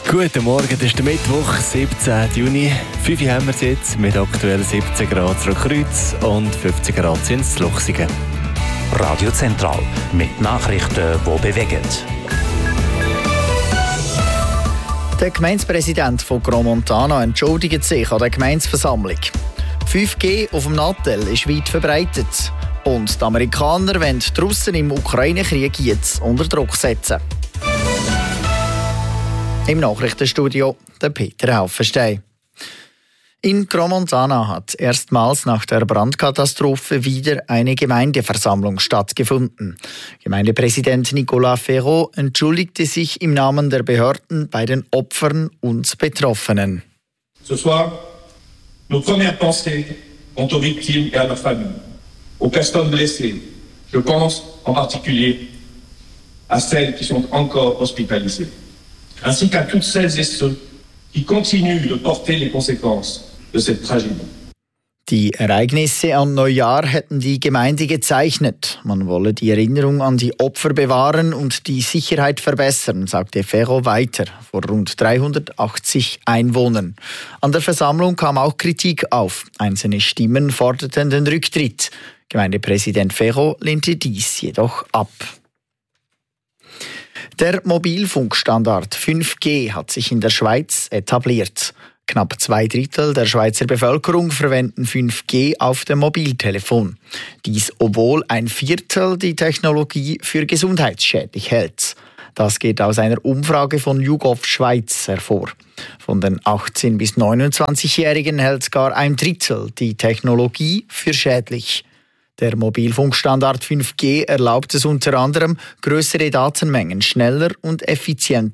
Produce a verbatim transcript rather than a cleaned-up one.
Guten Morgen, das ist der Mittwoch, siebzehnten Juni. fünf Uhr haben wir es jetzt mit aktuell siebzehn Grad zu Kreuz und fünfzehn Grad in Luchsingen. Radio Zentral mit Nachrichten, die bewegen. Der Gemeindepräsident von Gromontana entschuldigt sich an der Gemeindeversammlung. fünf G auf dem Nattel ist weit verbreitet. Und die Amerikaner wollen die Russen im Ukraine-Krieg jetzt unter Druck setzen. Im Nachrichtenstudio der Peter Haufenstein. In Gromontana hat erstmals nach der Brandkatastrophe wieder eine Gemeindeversammlung stattgefunden. Gemeindepräsident Nicolas Ferraud entschuldigte sich im Namen der Behörden bei den Opfern und Betroffenen. Ce soir, nos premières pensées vont aux victimes et à leurs familles, aux personnes blessées. Je pense en particulier à celles qui sont encore hospitalisées, ainsi qu'à toutes celles et ceux qui continuent de porter les conséquences de cette tragédie. Die Ereignisse an Neujahr hätten die Gemeinde gezeichnet. Man wolle die Erinnerung an die Opfer bewahren und die Sicherheit verbessern, sagte Ferraud weiter, vor rund dreihundertachtzig Einwohnern. An der Versammlung kam auch Kritik auf. Einzelne Stimmen forderten den Rücktritt. Gemeindepräsident Ferraud lehnte dies jedoch ab. Der Mobilfunkstandard fünf G hat sich in der Schweiz etabliert. Knapp zwei Drittel der Schweizer Bevölkerung verwenden fünf G auf dem Mobiltelefon. Dies, obwohl ein Viertel die Technologie für gesundheitsschädlich hält. Das geht aus einer Umfrage von YouGov Schweiz hervor. Von den achtzehn- bis neunundzwanzigjährigen hält gar ein Drittel die Technologie für schädlich. Der Mobilfunkstandard fünf G erlaubt es unter anderem, größere Datenmengen schneller und effizienter